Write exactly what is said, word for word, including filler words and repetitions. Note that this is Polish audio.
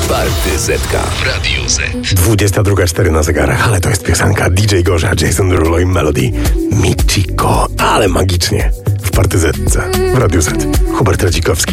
Partyzetka w Radiu Z. dwudziesta druga cztery na zegarach, ale to jest piosenka D J Gorza, Jason Derulo i Melody. Michiko, ale magicznie. W Partyzetce w Radiu Z. Hubert Radzikowski.